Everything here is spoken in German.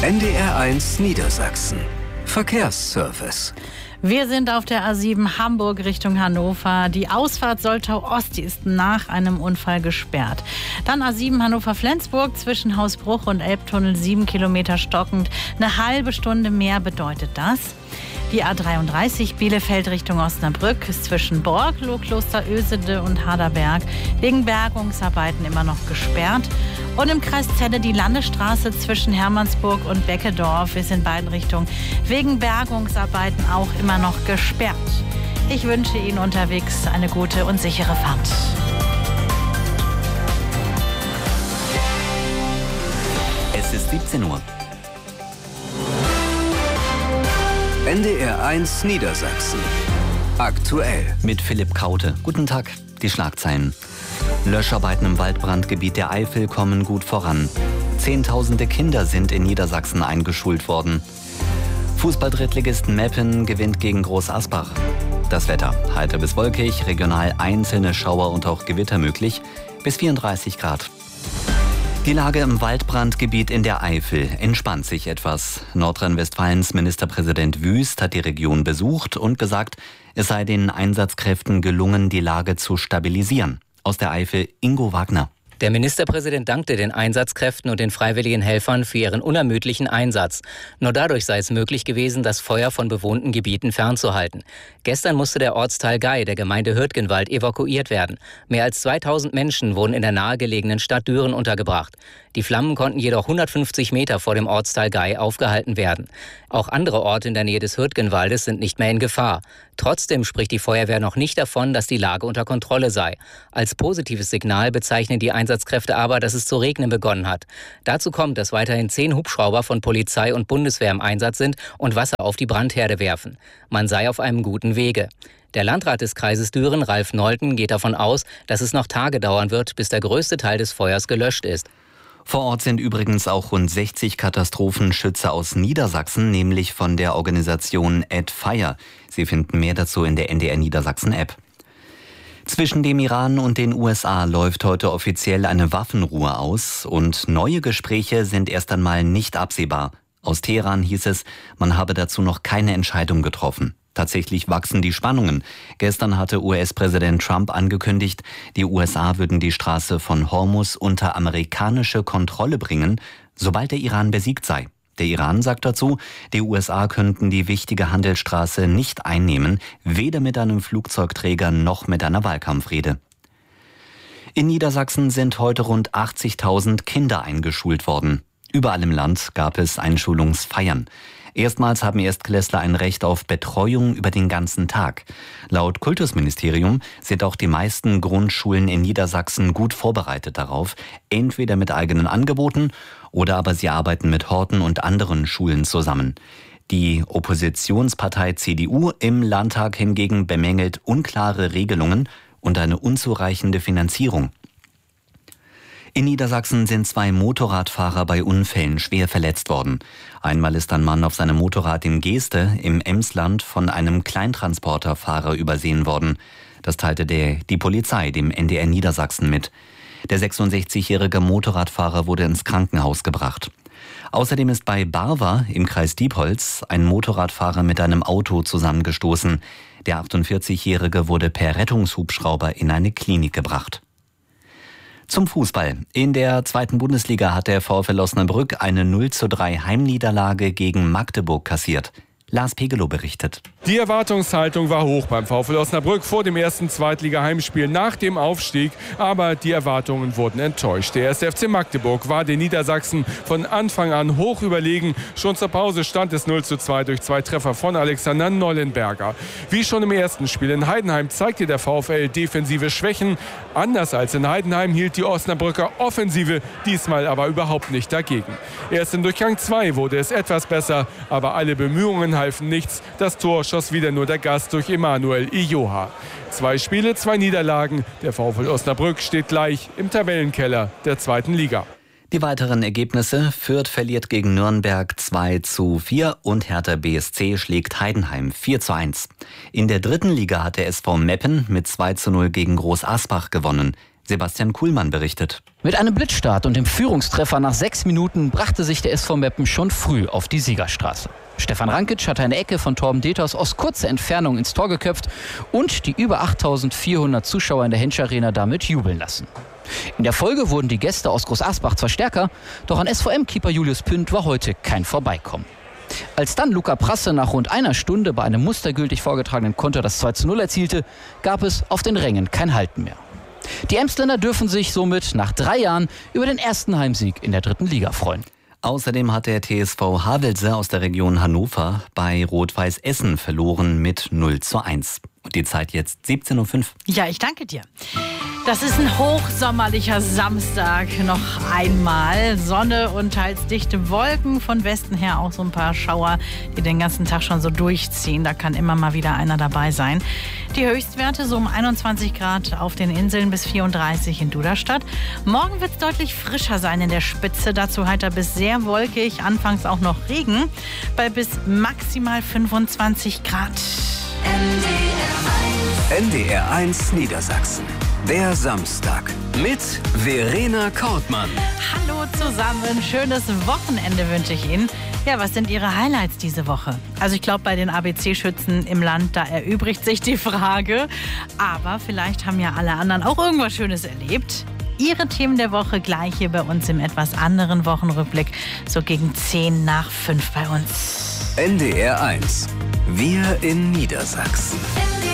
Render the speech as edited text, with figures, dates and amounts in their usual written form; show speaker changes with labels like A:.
A: NDR1 Niedersachsen. Verkehrsservice.
B: Wir sind auf der A7 Hamburg Richtung Hannover. Die Ausfahrt Soltau-Ost ist nach einem Unfall gesperrt. Dann A7 Hannover-Flensburg zwischen Hausbruch und Elbtunnel 7 Kilometer stockend. Eine halbe Stunde mehr bedeutet das. Die A33 Bielefeld Richtung Osnabrück ist zwischen Borgloh, Klosterösede und Harderberg wegen Bergungsarbeiten immer noch gesperrt. Und im Kreis Celle die Landesstraße zwischen Hermannsburg und Beckedorf ist in beiden Richtungen wegen Bergungsarbeiten auch immer noch gesperrt. Ich wünsche Ihnen unterwegs eine gute und sichere Fahrt.
C: Es ist 17 Uhr.
A: NDR1 Niedersachsen. Aktuell.
C: Mit Philipp Kaute. Guten Tag. Die Schlagzeilen. Löscharbeiten im Waldbrandgebiet der Eifel kommen gut voran. Zehntausende Kinder sind in Niedersachsen eingeschult worden. Fußball-Drittligisten Meppen gewinnt gegen Groß Asbach. Das Wetter. Heiter bis wolkig, regional einzelne Schauer und auch Gewitter möglich. Bis 34 Grad. Die Lage im Waldbrandgebiet in der Eifel entspannt sich etwas. Nordrhein-Westfalens Ministerpräsident Wüst hat die Region besucht und gesagt, es sei den Einsatzkräften gelungen, die Lage zu stabilisieren. Aus der Eifel Ingo Wagner.
D: Der Ministerpräsident dankte den Einsatzkräften und den freiwilligen Helfern für ihren unermüdlichen Einsatz. Nur dadurch sei es möglich gewesen, das Feuer von bewohnten Gebieten fernzuhalten. Gestern musste der Ortsteil Gei der Gemeinde Hürtgenwald evakuiert werden. Mehr als 2000 Menschen wurden in der nahegelegenen Stadt Düren untergebracht. Die Flammen konnten jedoch 150 Meter vor dem Ortsteil Gei aufgehalten werden. Auch andere Orte in der Nähe des Hürtgenwaldes sind nicht mehr in Gefahr. Trotzdem spricht die Feuerwehr noch nicht davon, dass die Lage unter Kontrolle sei. Als positives Signal bezeichnen die Einsatzkräfte aber, dass es zu regnen begonnen hat. Dazu kommt, dass weiterhin 10 Hubschrauber von Polizei und Bundeswehr im Einsatz sind und Wasser auf die Brandherde werfen. Man sei auf einem guten Wege. Der Landrat des Kreises Düren, Ralf Nolten, geht davon aus, dass es noch Tage dauern wird, bis der größte Teil des Feuers gelöscht ist.
C: Vor Ort sind übrigens auch rund 60 Katastrophenschützer aus Niedersachsen, nämlich von der Organisation Add Fire. Sie finden mehr dazu in der NDR Niedersachsen App. Zwischen dem Iran und den USA läuft heute offiziell eine Waffenruhe aus und neue Gespräche sind erst einmal nicht absehbar. Aus Teheran hieß es, man habe dazu noch keine Entscheidung getroffen. Tatsächlich wachsen die Spannungen. Gestern hatte US-Präsident Trump angekündigt, die USA würden die Straße von Hormuz unter amerikanische Kontrolle bringen, sobald der Iran besiegt sei. Der Iran sagt dazu, die USA könnten die wichtige Handelsstraße nicht einnehmen, weder mit einem Flugzeugträger noch mit einer Wahlkampfrede. In Niedersachsen sind heute rund 80.000 Kinder eingeschult worden. Überall im Land gab es Einschulungsfeiern. Erstmals haben Erstklässler ein Recht auf Betreuung über den ganzen Tag. Laut Kultusministerium sind auch die meisten Grundschulen in Niedersachsen gut vorbereitet darauf, entweder mit eigenen Angeboten oder aber sie arbeiten mit Horten und anderen Schulen zusammen. Die Oppositionspartei CDU im Landtag hingegen bemängelt unklare Regelungen und eine unzureichende Finanzierung. In Niedersachsen sind 2 Motorradfahrer bei Unfällen schwer verletzt worden. Einmal ist ein Mann auf seinem Motorrad in Geeste im Emsland von einem Kleintransporterfahrer übersehen worden. Das teilte die Polizei dem NDR Niedersachsen mit. Der 66-jährige Motorradfahrer wurde ins Krankenhaus gebracht. Außerdem ist bei Barwa im Kreis Diepholz ein Motorradfahrer mit einem Auto zusammengestoßen. Der 48-jährige wurde per Rettungshubschrauber in eine Klinik gebracht. Zum Fußball. In der 2. Bundesliga hat der VfL Osnabrück eine 0:3 Heimniederlage gegen Magdeburg kassiert. Lars Pegelow berichtet.
E: Die Erwartungshaltung war hoch beim VfL Osnabrück vor dem ersten Zweitliga-Heimspiel nach dem Aufstieg. Aber die Erwartungen wurden enttäuscht. Der 1. FC Magdeburg war den Niedersachsen von Anfang an hoch überlegen. Schon zur Pause stand es 0:2 durch 2 Treffer von Alexander Nollenberger. Wie schon im ersten Spiel in Heidenheim zeigte der VfL defensive Schwächen. Anders als in Heidenheim hielt die Osnabrücker Offensive diesmal aber überhaupt nicht dagegen. Erst in Durchgang 2 wurde es etwas besser, aber alle Bemühungen halfen nichts. Das Tor schoss wieder nur der Gast durch Emanuel Ijoha. 2 Spiele, 2 Niederlagen. Der VfL Osnabrück steht gleich im Tabellenkeller der 2. Liga.
C: Die weiteren Ergebnisse: Fürth verliert gegen Nürnberg 2:4 und Hertha BSC schlägt Heidenheim 4:1. In der 3. Liga hat der SV Meppen mit 2:0 gegen Groß Asbach gewonnen. Sebastian Kuhlmann berichtet.
F: Mit einem Blitzstart und dem Führungstreffer nach 6 Minuten brachte sich der SV Meppen schon früh auf die Siegerstraße. Stefan Rankic hatte eine Ecke von Torben Deters aus kurzer Entfernung ins Tor geköpft und die über 8.400 Zuschauer in der Hensch Arena damit jubeln lassen. In der Folge wurden die Gäste aus Groß Asbach zwar stärker, doch an SVM-Keeper Julius Pünd war heute kein Vorbeikommen. Als dann Luca Prasse nach rund einer Stunde bei einem mustergültig vorgetragenen Konter das 2:0 erzielte, gab es auf den Rängen kein Halten mehr. Die Emsländer dürfen sich somit nach 3 Jahren über den ersten Heimsieg in der 3. Liga freuen.
C: Außerdem hat der TSV Havelse aus der Region Hannover bei Rot-Weiß Essen verloren mit 0:1. Und die Zeit jetzt 17:05 Uhr.
B: Ja, ich danke dir. Das ist ein hochsommerlicher Samstag. Noch einmal Sonne und teils dichte Wolken. Von Westen her auch so ein paar Schauer, die den ganzen Tag schon so durchziehen. Da kann immer mal wieder einer dabei sein. Die Höchstwerte so um 21 Grad auf den Inseln bis 34 in Duderstadt. Morgen wird es deutlich frischer sein in der Spitze. Dazu heiter bis sehr wolkig. Anfangs auch noch Regen bei bis maximal 25 Grad.
A: NDR 1 Niedersachsen. Der Samstag mit Verena Kortmann.
B: Hallo zusammen, schönes Wochenende wünsche ich Ihnen. Ja, was sind Ihre Highlights diese Woche? Also ich glaube, bei den ABC-Schützen im Land, da erübrigt sich die Frage. Aber vielleicht haben ja alle anderen auch irgendwas Schönes erlebt. Ihre Themen der Woche gleich hier bei uns im etwas anderen Wochenrückblick. So gegen 10 nach 5 bei uns.
A: NDR 1. Wir in Niedersachsen.